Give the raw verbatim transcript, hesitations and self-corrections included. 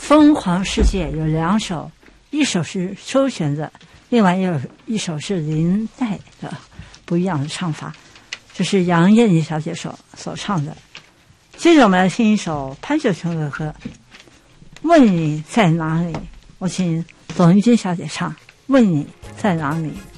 疯狂世界有两首，一首是周璇的，另外有一首是林黛的，不一样的唱法，这是杨燕妮小姐所所唱的。接着我们来听一首潘秀琼的歌，问你在哪里，我请董玉君小姐唱，问你在哪里。